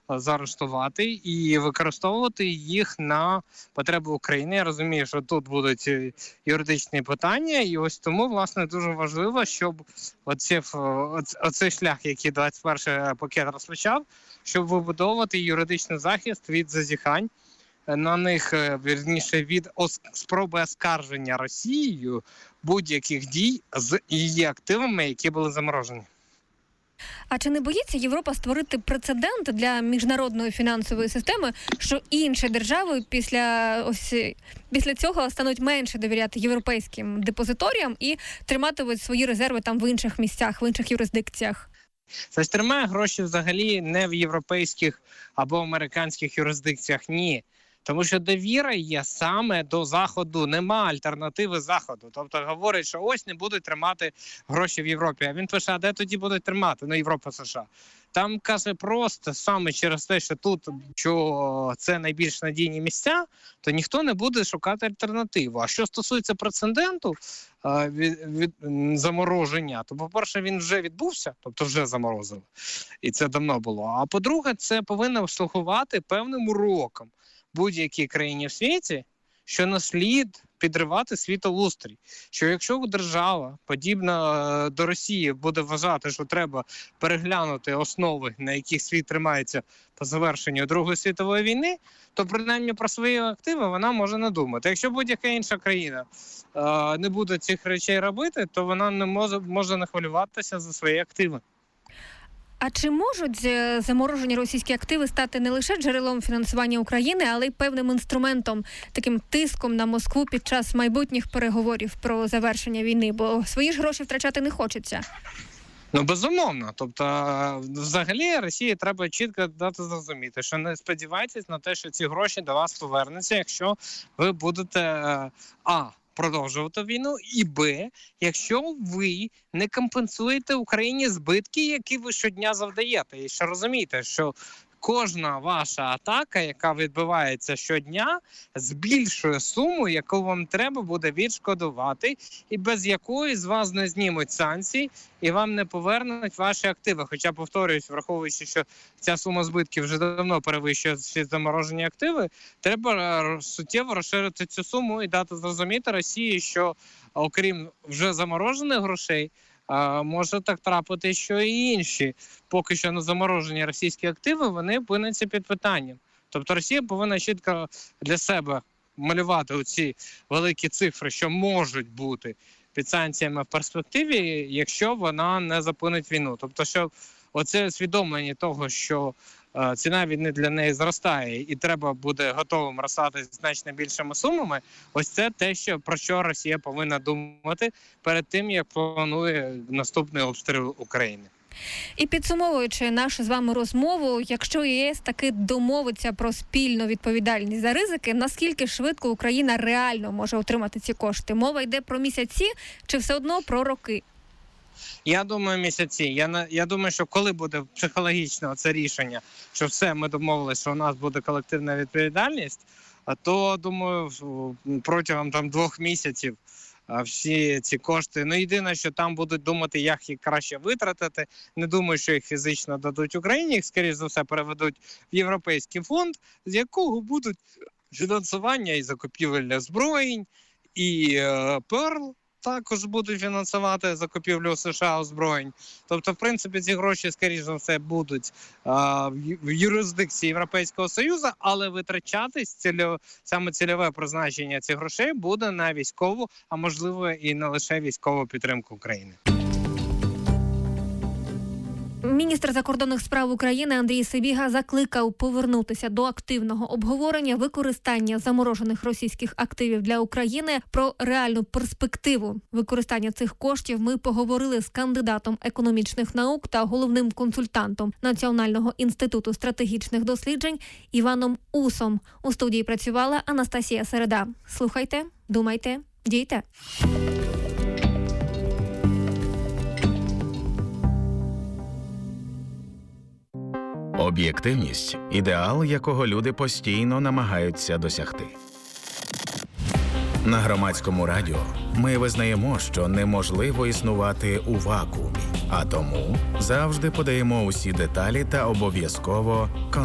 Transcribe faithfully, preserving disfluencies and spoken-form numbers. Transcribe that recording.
заарештувати і використовувати їх на потреби України. Я розумію, що тут будуть юридичні питання, і ось тому, власне, дуже важливо, щоб оці, оцей шлях, який двадцять перший пакет розпочав, щоб вибудовувати юридичний захист від зазіхань на них, вірніше, від спроби оскарження Росією будь-яких дій з її активами, які були заморожені. А чи не боїться Європа створити прецедент для міжнародної фінансової системи, що інші держави після ось після цього стануть менше довіряти європейським депозиторіям і триматимуть свої резерви там в інших місцях, в інших юрисдикціях? Це тримає гроші взагалі не в європейських або американських юрисдикціях, ні. Тому що довіра є саме до Заходу, нема альтернативи Заходу. Тобто говорять, що ось не будуть тримати гроші в Європі. А він пише, а де тоді будуть тримати? Ну, Європа, США. Там каже просто саме через те, що тут що це найбільш надійні місця, то ніхто не буде шукати альтернативу. А що стосується прецеденту від, від замороження, то, по-перше, він вже відбувся, тобто вже заморозили. І це давно було. А по-друге, це повинно слугувати певним уроком будь-якій країні в світі, що не слід підривати світоустрій. Що якщо держава, подібна до Росії, буде вважати, що треба переглянути основи, на яких світ тримається по завершенню Другої світової війни, то принаймні про свої активи вона може не думати. Якщо будь-яка інша країна е- не буде цих речей робити, то вона не може, може не хвилюватися за свої активи. А чи можуть заморожені російські активи стати не лише джерелом фінансування України, але й певним інструментом, таким тиском на Москву під час майбутніх переговорів про завершення війни? Бо свої ж гроші втрачати не хочеться. Ну, безумовно. Тобто, взагалі, Росії треба чітко дати зрозуміти, що не сподівайтесь на те, що ці гроші до вас повернуться, якщо ви будете а продовжувати війну, і б, якщо ви не компенсуєте Україні збитки, які ви щодня завдаєте. І ще розумієте, що кожна ваша атака, яка відбувається щодня, збільшує суму, яку вам треба буде відшкодувати, і без якої з вас не знімуть санкції, і вам не повернуть ваші активи. Хоча, повторююсь, враховуючи, що ця сума збитків вже давно перевищує всі заморожені активи, треба суттєво розширити цю суму і дати зрозуміти Росії, що окрім вже заморожених грошей, А, може так трапити, що і інші, поки що не заморожені російські активи, вони опиняться під питанням. Тобто Росія повинна чітко для себе малювати оці великі цифри, що можуть бути під санкціями в перспективі, якщо вона не зупинить війну. Тобто, що оце усвідомлення того, що е, ціна війни для неї зростає і треба буде готовим розстатися значно більшими сумами, ось це те, що, про що Росія повинна думати перед тим, як планує наступний обстріл України. І підсумовуючи нашу з вами розмову, якщо ЄС таки домовиться про спільну відповідальність за ризики, наскільки швидко Україна реально може отримати ці кошти? Мова йде про місяці чи все одно про роки? Я думаю, місяці. Я, я думаю, що коли буде психологічно це рішення, що все, ми домовилися, що у нас буде колективна відповідальність, то, думаю, протягом там двох місяців всі ці кошти. Ну, єдине, що там будуть думати, як їх краще витратити. Не думаю, що їх фізично дадуть Україні, їх, скоріш за все, переведуть в Європейський фонд, з якого будуть фінансування і закупівель озброєнь, і е, Перл також будуть фінансувати закупівлю США озброєнь. Тобто, в принципі, ці гроші, скоріш за все, будуть а, в юрисдикції Європейського Союзу, але витрачатись цільо, саме цільове призначення цих грошей буде на військову, а можливо і не лише військову підтримку України. Міністр закордонних справ України Андрій Сибіга закликав повернутися до активного обговорення використання заморожених російських активів для України. Про реальну перспективу використання цих коштів ми поговорили з кандидатом економічних наук та головним консультантом Національного інституту стратегічних досліджень Іваном Усом. У студії працювала Анастасія Середа. Слухайте, думайте, дійте. Об'єктивність – ідеал, якого люди постійно намагаються досягти. На Громадському радіо ми визнаємо, що неможливо існувати у вакуумі, а тому завжди подаємо усі деталі та обов'язково